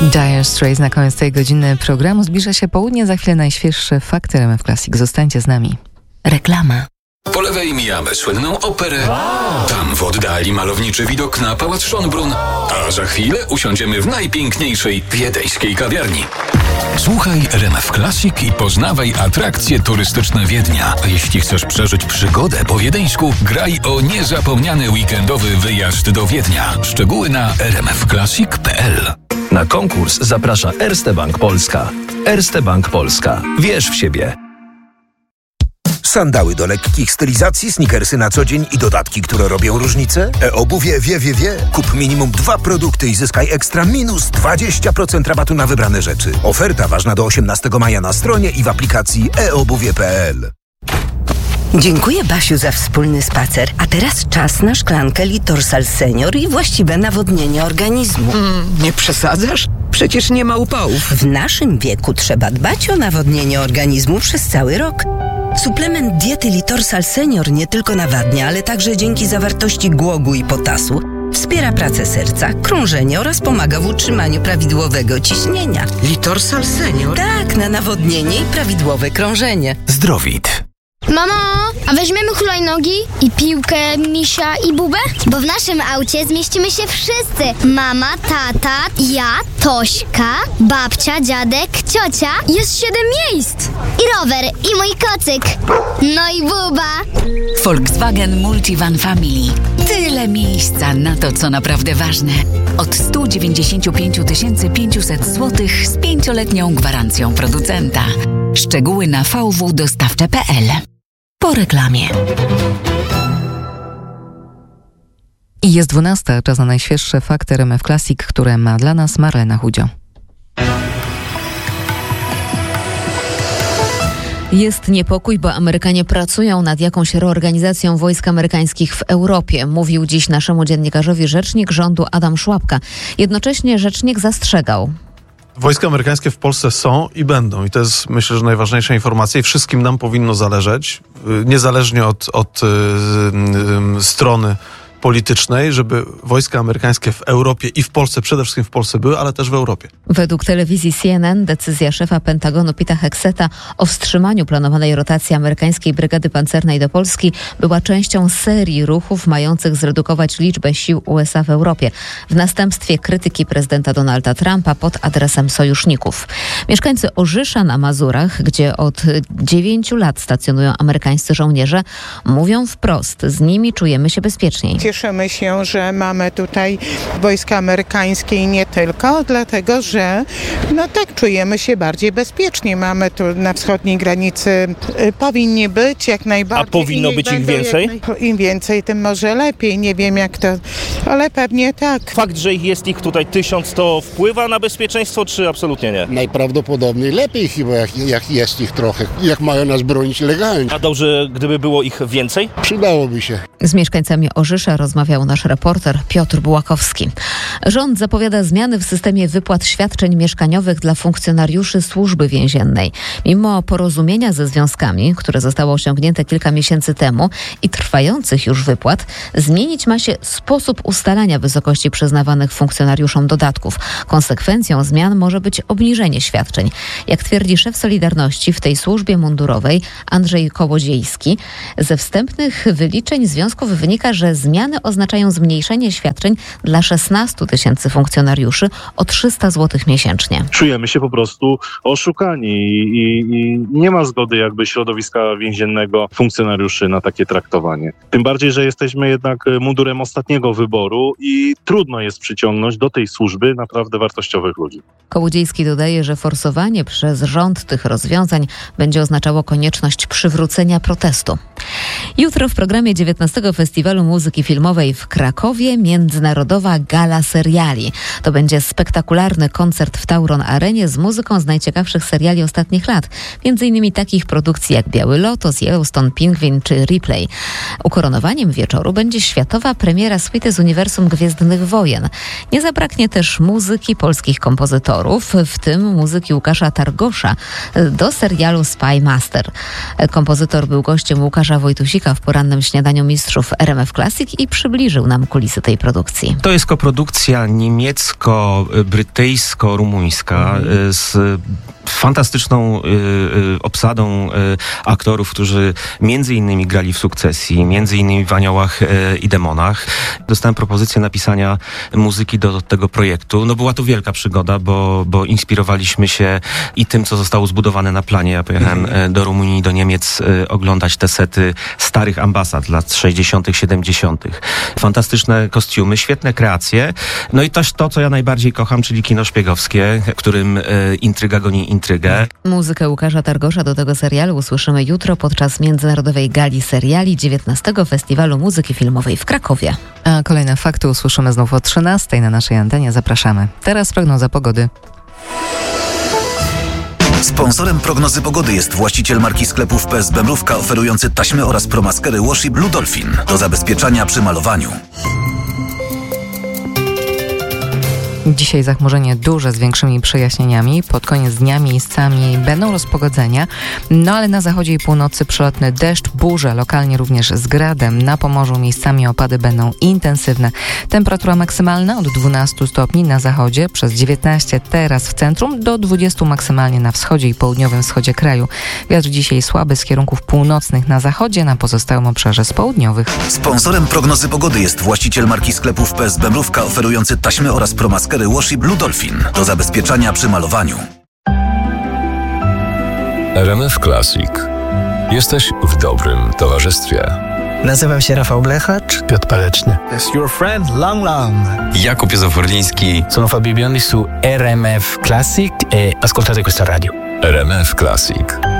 Dire Straits na koniec tej godziny programu. Zbliża się południe, za chwilę najświeższe fakty RMF Classic. Zostańcie z nami. Reklama. Po lewej mijamy słynną operę. Tam w oddali malowniczy widok na Pałac Schönbrunn. A za chwilę usiądziemy w najpiękniejszej wiedeńskiej kawiarni. Słuchaj RMF Classic i poznawaj atrakcje turystyczne Wiednia. A jeśli chcesz przeżyć przygodę po wiedeńsku, graj o niezapomniany weekendowy wyjazd do Wiednia. Szczegóły na rmfclassic.pl. Na konkurs zaprasza Erste Bank Polska. Erste Bank Polska. Wierz w siebie. Sandały do lekkich stylizacji, sneakersy na co dzień i dodatki, które robią różnicę? E-obuwie wie. Kup minimum 2 produkty i zyskaj ekstra minus 20% rabatu na wybrane rzeczy. Oferta ważna do 18 maja na stronie i w aplikacji eobuwie.pl. Dziękuję, Basiu, za wspólny spacer. A teraz czas na szklankę Litorsal Senior i właściwe nawodnienie organizmu. Nie przesadzasz? Przecież nie ma upałów. W naszym wieku trzeba dbać o nawodnienie organizmu przez cały rok. Suplement diety Litorsal Senior nie tylko nawadnia, ale także dzięki zawartości głogu i potasu wspiera pracę serca, krążenie oraz pomaga w utrzymaniu prawidłowego ciśnienia. Litorsal Senior? Tak, na nawodnienie i prawidłowe krążenie. Zdrowit. Mamo, a weźmiemy hulajnogi i piłkę, misia i bubę? Bo w naszym aucie zmieścimy się wszyscy. Mama, tata, ja, Tośka, babcia, dziadek, ciocia. Jest 7 miejsc. I rower, i mój kocyk. No i buba. Volkswagen Multivan Family. Tyle miejsca na to, co naprawdę ważne. Od 195 500 zł z 5-letnią gwarancją producenta. Szczegóły na vwdostawcze.pl. Po reklamie. I jest 12, czas na najświeższe fakty RMF Classic, które ma dla nas Marlena Chudzio. Jest niepokój, bo Amerykanie pracują nad jakąś reorganizacją wojsk amerykańskich w Europie, mówił dziś naszemu dziennikarzowi rzecznik rządu Adam Szłapka. Jednocześnie rzecznik zastrzegał. Wojska amerykańskie w Polsce są i będą. I to jest, myślę, że najważniejsza informacja i wszystkim nam powinno zależeć, niezależnie od strony politycznej, żeby wojska amerykańskie w Europie i w Polsce, przede wszystkim w Polsce były, ale też w Europie. Według telewizji CNN decyzja szefa Pentagonu Peta Hexeta o wstrzymaniu planowanej rotacji amerykańskiej brygady pancernej do Polski była częścią serii ruchów mających zredukować liczbę sił USA w Europie w następstwie krytyki prezydenta Donalda Trumpa pod adresem sojuszników. Mieszkańcy Orzysza na Mazurach, gdzie od 9 lat stacjonują amerykańscy żołnierze, mówią wprost: z nimi czujemy się bezpieczniej. Cieszymy się, że mamy tutaj wojska amerykańskie i nie tylko, dlatego że czujemy się bardziej bezpiecznie. Mamy tu na wschodniej granicy, powinni być jak najbardziej. A powinno być ich więcej? Im więcej, tym może lepiej. Nie wiem jak to, ale pewnie tak. Fakt, że jest ich tutaj 1000, to wpływa na bezpieczeństwo, czy absolutnie nie? Najprawdopodobniej lepiej chyba, jak jest ich trochę, jak mają nas bronić legalnie. A dobrze, gdyby było ich więcej? Przydałoby się. Z mieszkańcami Orzysza rozmawiał nasz reporter Piotr Bułakowski. Rząd zapowiada zmiany w systemie wypłat świadczeń mieszkaniowych dla funkcjonariuszy Służby Więziennej. Mimo porozumienia ze związkami, które zostało osiągnięte kilka miesięcy temu i trwających już wypłat, zmienić ma się sposób ustalania wysokości przyznawanych funkcjonariuszom dodatków. Konsekwencją zmian może być obniżenie świadczeń. Jak twierdzi szef Solidarności w tej służbie mundurowej Andrzej Kołodziejski, ze wstępnych wyliczeń związków wynika, że zmiany oznaczają zmniejszenie świadczeń dla 16 000 funkcjonariuszy o 300 zł miesięcznie. Czujemy się po prostu oszukani i nie ma zgody jakby środowiska więziennego funkcjonariuszy na takie traktowanie. Tym bardziej, że jesteśmy jednak mundurem ostatniego wyboru i trudno jest przyciągnąć do tej służby naprawdę wartościowych ludzi. Kołodziejski dodaje, że forsowanie przez rząd tych rozwiązań będzie oznaczało konieczność przywrócenia protestu. Jutro w programie 19 Festiwalu Muzyki Filmowej w Krakowie Międzynarodowa Gala Seriali. To będzie spektakularny koncert w Tauron Arenie z muzyką z najciekawszych seriali ostatnich lat. Między innymi takich produkcji jak Biały Lotos, Yellowstone, Pingwin czy Replay. Ukoronowaniem wieczoru będzie światowa premiera suity z uniwersum Gwiezdnych Wojen. Nie zabraknie też muzyki polskich kompozytorów, w tym muzyki Łukasza Targosza do serialu Spy Master. Kompozytor był gościem Łukasza Grzegorza Wojtusika w porannym śniadaniu mistrzów RMF Classic i przybliżył nam kulisy tej produkcji. To jest koprodukcja niemiecko-brytyjsko-rumuńska z fantastyczną obsadą aktorów, którzy między innymi grali w Sukcesji, między innymi w Aniołach i Demonach. Dostałem propozycję napisania muzyki do tego projektu. No była to wielka przygoda, bo inspirowaliśmy się i tym, co zostało zbudowane na planie. Ja pojechałem do Rumunii, do Niemiec oglądać te sety starych ambasad lat 60., 70. Fantastyczne kostiumy, świetne kreacje. No i też to, co ja najbardziej kocham, czyli kino szpiegowskie, w którym intryga goni intrygę. Muzykę Łukasza Targosza do tego serialu usłyszymy jutro podczas Międzynarodowej Gali Seriali 19. Festiwalu Muzyki Filmowej w Krakowie. A kolejne fakty usłyszymy znów o 13:00 na naszej antenie. Zapraszamy. Teraz prognoza pogody. Sponsorem prognozy pogody jest właściciel marki sklepów PSB Mrówka oferujący taśmy oraz promaskery Washi Blue Dolphin do zabezpieczania przy malowaniu. Dzisiaj zachmurzenie duże z większymi przejaśnieniami. Pod koniec dnia miejscami będą rozpogodzenia, no ale na zachodzie i północy przelotny deszcz, burze, lokalnie również z gradem. Na Pomorzu miejscami opady będą intensywne. Temperatura maksymalna od 12 stopni na zachodzie, przez 19 teraz w centrum, do 20 maksymalnie na wschodzie i południowym wschodzie kraju. Wiatr dzisiaj słaby z kierunków północnych na zachodzie, na pozostałym obszarze z południowych. Sponsorem prognozy pogody jest właściciel marki sklepów PSB Mrówka oferujący taśmy oraz promaskery Washi Blue Dolphin do zabezpieczania przy malowaniu. RMF Classic. Jesteś w dobrym towarzystwie. Nazywam się Rafał Blechacz. Piotr Paleczny. It's your friend Lang Lang. Jakub Józef-Orliński. Sono Fabio Biondi su RMF Classic e ascoltate questa radio. RMF Classic.